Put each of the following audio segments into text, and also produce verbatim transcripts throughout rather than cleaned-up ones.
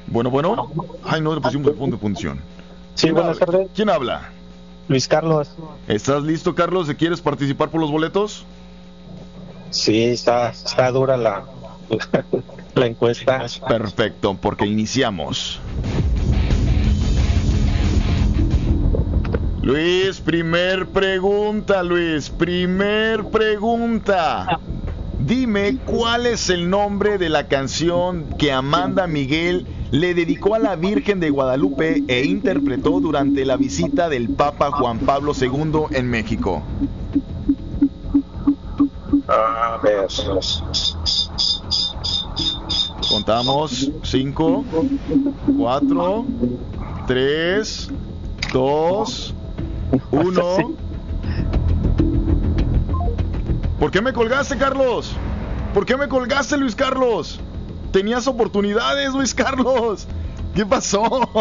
Bueno, bueno. Ay, no le pusimos el punto de función. Sí, buenas habla? tardes. ¿Quién habla? Luis Carlos. ¿Estás listo, Carlos? ¿Quieres participar por los boletos? Sí, está, está dura la, la, la encuesta. Perfecto, porque iniciamos. Luis, primer pregunta, Luis. Primer pregunta. Dime cuál es el nombre de la canción que Amanda Miguel le dedicó a la Virgen de Guadalupe e interpretó durante la visita del Papa Juan Pablo segundo en México. A ver. Contamos. Cinco, cuatro, tres, dos, uno. ¿Por qué me colgaste, Carlos? ¿Por qué me colgaste, Luis Carlos? Tenías oportunidades, Luis Carlos. ¿Qué pasó?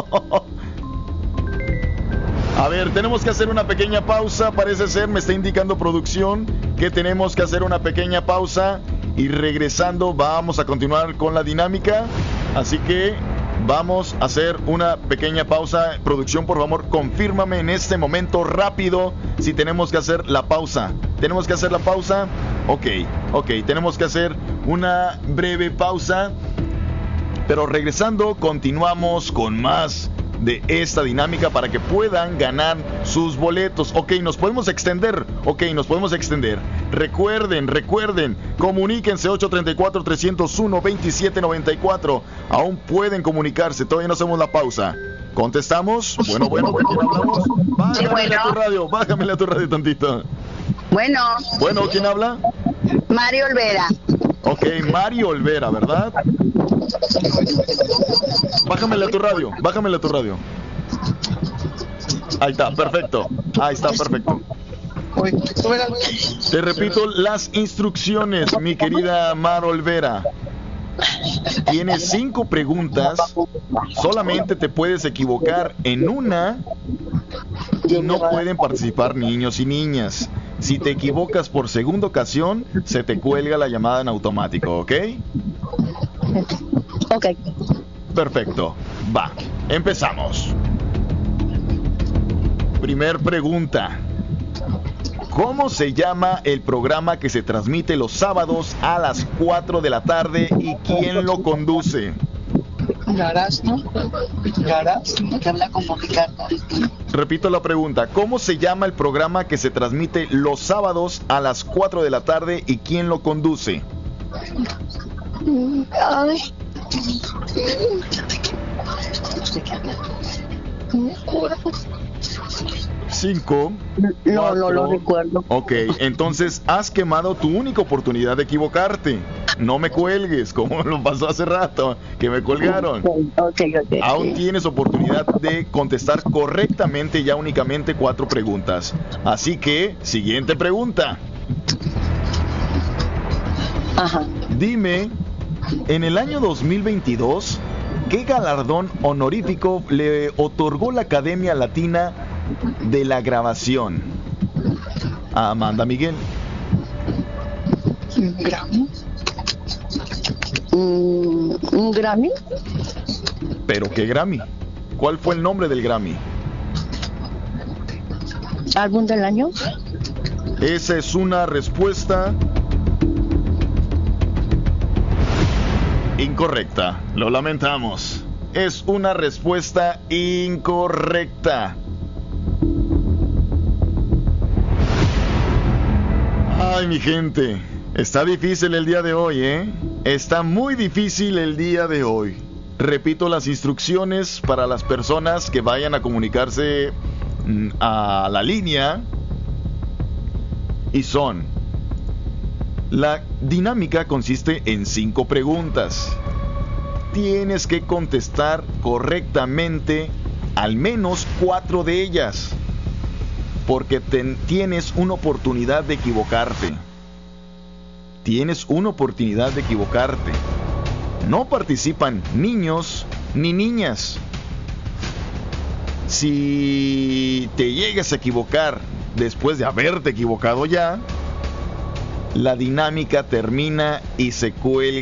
A ver, tenemos que hacer una pequeña pausa. Parece ser, me está indicando producción que tenemos que hacer una pequeña pausa. Y regresando vamos a continuar con la dinámica. Así que vamos a hacer una pequeña pausa. Producción, por favor, confírmame en este momento rápido si tenemos que hacer la pausa. ¿Tenemos que hacer la pausa? Ok, ok, tenemos que hacer una breve pausa. Pero regresando, continuamos con más de esta dinámica para que puedan ganar sus boletos. Ok, nos podemos extender. Ok, nos podemos extender. Recuerden, recuerden, comuníquense ocho tres cuatro, tres cero uno, dos siete nueve cuatro. Aún pueden comunicarse, todavía no hacemos la pausa. ¿Contestamos? Bueno, bueno, ¿con quién hablamos? Bájamele Sí, bueno. a tu radio, bájamele a tu radio tantito. Bueno, Bueno, ¿quién habla? Mario Olvera. Ok, Mario Olvera, ¿verdad? Bájamele a tu radio, bájamele a tu radio. Ahí está, perfecto. Ahí está, perfecto. Te repito las instrucciones, mi querida Mar Olvera. Tienes cinco preguntas. Solamente te puedes equivocar en una y no pueden participar niños y niñas. Si te equivocas por segunda ocasión, se te cuelga la llamada en automático, ¿ok? Ok. Perfecto. Va, empezamos. Primer pregunta. ¿Cómo se llama el programa que se transmite los sábados a las cuatro de la tarde y quién lo conduce? Garas, ¿no? Garas, que habla como Ricardo. Repito la pregunta. ¿Cómo se llama el programa que se transmite los sábados a las cuatro de la tarde y quién lo conduce? Ay. Cinco. No, no lo cuatro. recuerdo. Ok, entonces has quemado tu única oportunidad de equivocarte. No me cuelgues, como lo pasó hace rato, que me colgaron. Ok, ok. ok. Aún tienes oportunidad de contestar correctamente ya únicamente cuatro preguntas. Así que, siguiente pregunta. Ajá. Dime, en el año dos mil veintidós, ¿qué galardón honorífico le otorgó la Academia Latina de la Grabación a Amanda Miguel? ¿Un Grammy? Mm, ¿Un Grammy? ¿Pero qué Grammy? ¿Cuál fue el nombre del Grammy? ¿Álbum del año? Esa es una respuesta incorrecta. Lo lamentamos. Es una respuesta incorrecta. Ay, mi gente, está difícil el día de hoy, ¿eh? Está muy difícil el día de hoy. Repito las instrucciones para las personas que vayan a comunicarse mm, a la línea. Y son: la dinámica consiste en cinco preguntas. Tienes que contestar correctamente al menos cuatro de ellas, porque ten, tienes una oportunidad de equivocarte. Tienes una oportunidad de equivocarte. No participan niños ni niñas. Si te llegas a equivocar después de haberte equivocado ya, la dinámica termina y se cuelga.